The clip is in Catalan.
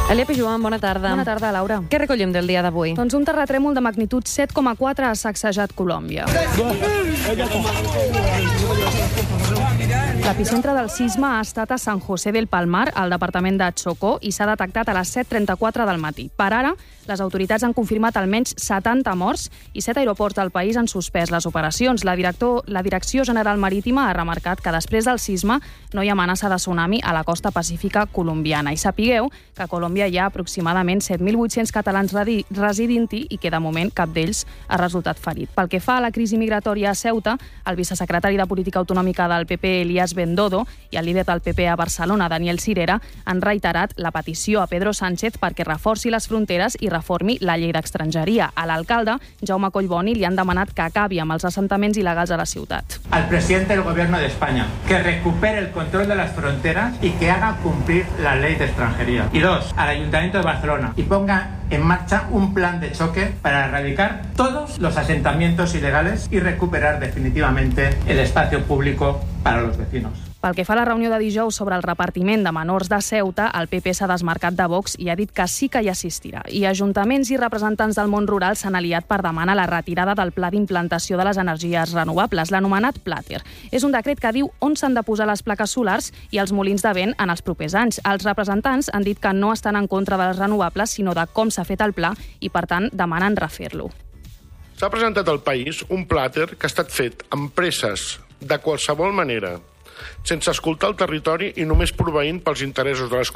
Elia Pijuan, bona tarda. Bona tarda, Laura. Què recollim del dia d'avui? Doncs un terratrèmol de magnitud 7,4 ha sacsejat Colòmbia. L'epicentre del sisme ha estat a San José del Palmar, al departament de Chocó, i s'ha detectat a les 7:34 del matí. Per ara, les autoritats han confirmat almenys 70 morts i 7 aeroports del país han suspès les operacions. La Direcció General Marítima ha remarcat que després del sisme no hi ha amenaça de tsunami a la costa pacífica colombiana. I sapigueu que a Colòmbia hi ha aproximadament 7.800 catalans residint-hi i que de moment cap d'ells ha resultat ferit. Pel que fa a la crisi migratòria a Ceuta, el vicesecretari de Política Autonòmica del PP, Elías Bendodo, i el líder del PP a Barcelona, Daniel Sirera, han reiterat la petició a Pedro Sánchez perquè reforci les fronteres i reformi la llei d'estrangeria. A l'alcalde, Jaume Collboni, li han demanat que acabi amb els assentaments il·legals a la ciutat. Al presidente del Gobierno de España que recupere el control de las fronteras y que haga cumplir la ley de extranjería. Y 2, al Ayuntamiento de Barcelona y ponga en marcha un plan de choque para erradicar todos los asentamientos ilegales y recuperar definitivamente el espacio público para los vecinos. Pel que fa a la reunió de dijous sobre el repartiment de menors de Ceuta, el PP s'ha desmarcat de Vox i ha dit que sí que hi assistirà. I ajuntaments i representants del món rural s'han aliat per demanar la retirada del pla d'implantació de les energies renovables, l'anomenat Plater. És un decret que diu on s'han de posar les plaques solars i els molins de vent en els propers anys. Els representants han dit que no estan en contra de les renovables, sinó de com s'ha fet el pla i, per tant, demanen refer-lo. S'ha presentat al país un Plater que ha estat fet amb presses, de qualsevol manera, sense escoltar el territori i només proveint pels interessos de les